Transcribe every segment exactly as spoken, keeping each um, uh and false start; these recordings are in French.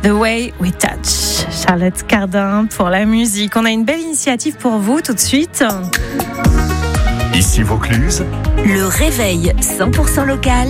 The Way We Touch. Charlotte Cardin pour la musique. On a une belle initiative pour vous tout de suite. Ici Vaucluse. Le réveil cent pour cent local.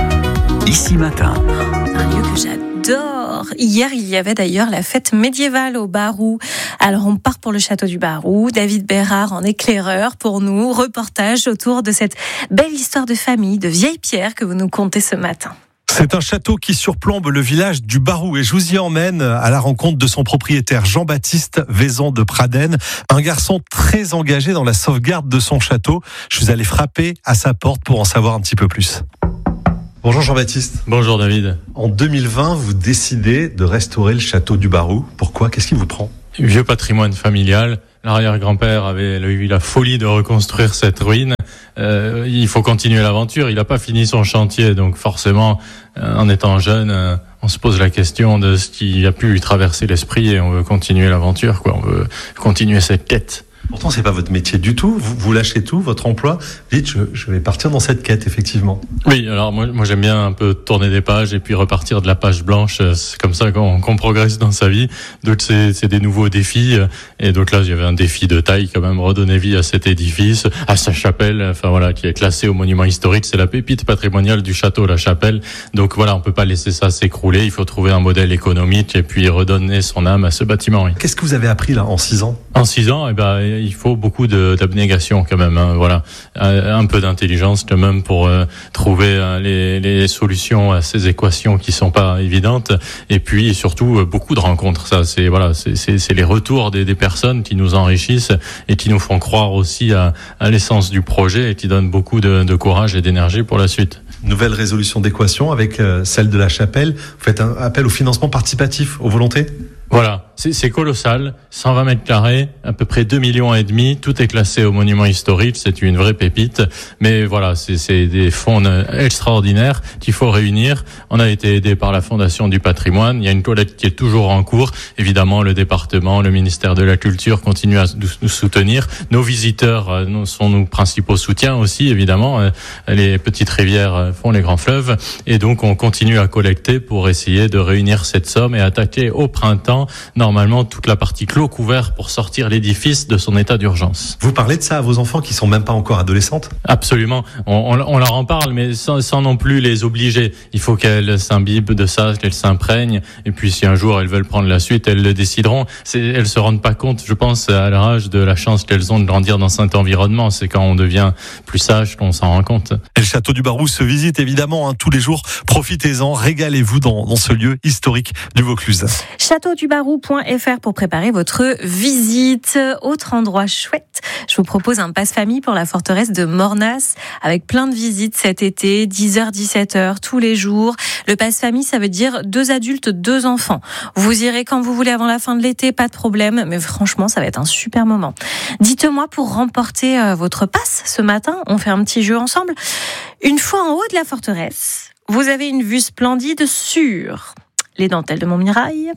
Ici Matin. Un lieu que j'adore. Hier, il y avait d'ailleurs la fête médiévale au Barou. Alors, on part pour le château du Barou. David Bérard en éclaireur pour nous. Reportage autour de cette belle histoire de famille, de vieille pierre que vous nous contez ce matin. C'est un château qui surplombe le village du Barou et je vous y emmène à la rencontre de son propriétaire Jean-Baptiste Vaison de Pradenne, un garçon très engagé dans la sauvegarde de son château. Je suis allé frapper à sa porte pour en savoir un petit peu plus. Bonjour Jean-Baptiste. Bonjour David. En deux mille vingt, vous décidez de restaurer le château du Barou. Pourquoi ? Qu'est-ce qui vous prend ? Vieux patrimoine familial. L'arrière-grand-père avait eu la folie de reconstruire cette ruine. Euh, il faut continuer l'aventure. Il n'a pas fini son chantier, donc forcément, euh, en étant jeune, euh, on se pose la question de ce qui a pu lui traverser l'esprit et on veut continuer l'aventure, quoi. On veut continuer cette quête. Pourtant, c'est pas votre métier du tout. Vous, vous lâchez tout, votre emploi. Vite, je, je vais partir dans cette quête, effectivement. Oui, alors moi, moi j'aime bien un peu tourner des pages et puis repartir de la page blanche. C'est comme ça qu'on, qu'on progresse dans sa vie. Donc c'est, c'est des nouveaux défis. Et donc là, il y avait un défi de taille quand même, redonner vie à cet édifice, à sa chapelle. Enfin voilà, qui est classée au monument historique. C'est la pépite patrimoniale du château, la chapelle. Donc voilà, on peut pas laisser ça s'écrouler. Il faut trouver un modèle économique et puis redonner son âme à ce bâtiment. Oui. Qu'est-ce que vous avez appris là en six ans ? En six ans, eh ben il faut beaucoup de, d'abnégation quand même, hein, voilà, un peu d'intelligence quand même pour euh, trouver euh, les, les solutions à ces équations qui sont pas évidentes, et puis surtout euh, beaucoup de rencontres. Ça, c'est voilà, c'est, c'est, c'est les retours des, des personnes qui nous enrichissent et qui nous font croire aussi à, à l'essence du projet et qui donnent beaucoup de, de courage et d'énergie pour la suite. Nouvelle résolution d'équation avec euh, celle de la chapelle. Vous faites un appel au financement participatif aux volontés ? Voilà, c'est, c'est colossal, cent vingt mètres carrés, à peu près deux millions et demi, tout est classé au monument historique, c'est une vraie pépite, mais voilà, c'est, c'est des fonds extraordinaires qu'il faut réunir. On a été aidé par la Fondation du patrimoine, il y a une collecte qui est toujours en cours, évidemment le département, le ministère de la Culture continue à nous soutenir, nos visiteurs sont nos principaux soutiens aussi, évidemment, les petites rivières font les grands fleuves, et donc on continue à collecter pour essayer de réunir cette somme et attaquer au printemps normalement toute la partie clos couvert pour sortir l'édifice de son état d'urgence. Vous parlez de ça à vos enfants qui sont même pas encore adolescentes ? Absolument, on, on, on leur en parle, mais sans, sans non plus les obliger. Il faut qu'elles s'imbibent de ça, qu'elles s'imprègnent, et puis si un jour elles veulent prendre la suite, elles le décideront. C'est, elles se rendent pas compte, je pense, à leur âge, de la chance qu'elles ont de grandir dans cet environnement. C'est quand on devient plus sage qu'on s'en rend compte. Et le château du Barou se visite évidemment hein, tous les jours. Profitez-en, régalez-vous dans, dans ce lieu historique du Vaucluse. château du barou point f r pour préparer votre visite. Autre endroit chouette, je vous propose un passe-famille pour la forteresse de Mornas avec plein de visites cet été, dix heures dix-sept heures tous les jours. Le passe-famille, ça veut dire deux adultes, deux enfants. Vous irez quand vous voulez avant la fin de l'été, pas de problème, mais franchement, ça va être un super moment. Dites-moi pour remporter euh, votre passe ce matin, on fait un petit jeu ensemble. Une fois en haut de la forteresse, vous avez une vue splendide sur les dentelles de Montmirail,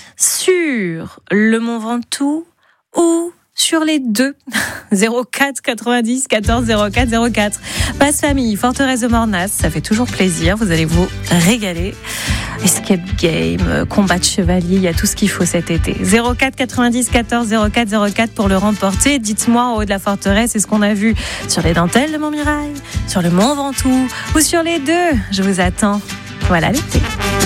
sur le Mont Ventoux ou sur les deux. zéro quatre quatre-vingt-dix quatorze zéro quatre zéro quatre. Passe famille, forteresse de Mornas, ça fait toujours plaisir, vous allez vous régaler. Escape game, combat de chevalier, il y a tout ce qu'il faut cet été. zéro quatre quatre-vingt-dix quatorze zéro quatre zéro quatre pour le remporter. Dites-moi en haut de la forteresse, est-ce qu'on a vu sur les dentelles de Montmirail, sur le Mont Ventoux ou sur les deux ? Je vous attends. Voilà l'été.